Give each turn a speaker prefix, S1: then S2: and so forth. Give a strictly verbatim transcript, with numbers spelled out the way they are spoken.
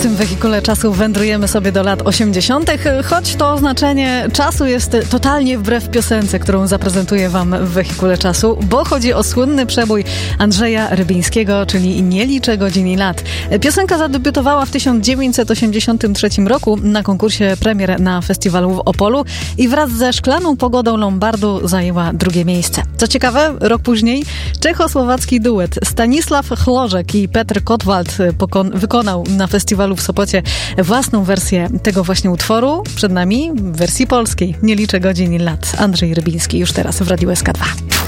S1: tym wehikule czasu wędrujemy sobie do lat osiemdziesiątych, choć to oznaczenie czasu jest totalnie wbrew piosence, którą zaprezentuję wam w wehikule czasu, bo chodzi o słynny przebój Andrzeja Rybińskiego, czyli Nie liczę godzin i lat. Piosenka zadebiutowała w tysiąc dziewięćset osiemdziesiątym trzecim roku na konkursie premier na festiwalu w Opolu i wraz ze Szklaną pogodą Lombardu zajęła drugie miejsce. Co ciekawe, rok później czechosłowacki duet Stanisław Chlożek i Petr Kotwald pokon- wykonał na festiwalu w Sopocie własną wersję tego właśnie utworu. Przed nami w wersji polskiej Nie liczę godzin i lat. Andrzej Rybiński już teraz w Radiu S K dwa.